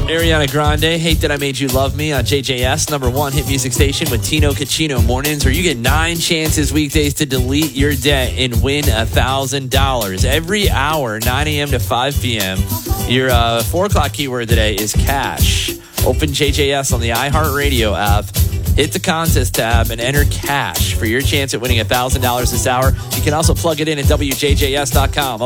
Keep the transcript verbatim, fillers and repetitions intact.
Ariana Grande, Hate That I Made You Love Me on J J S, number one hit music station with Tino Caccino mornings, where you get nine chances weekdays to delete your debt and win one thousand dollars. Every hour, nine a.m. to five p.m. Your uh, four o'clock keyword today is cash. Open J J S on the iHeartRadio app. Hit the contest tab and enter cash for your chance at winning one thousand dollars this hour. You can also plug it in at W J J S dot com.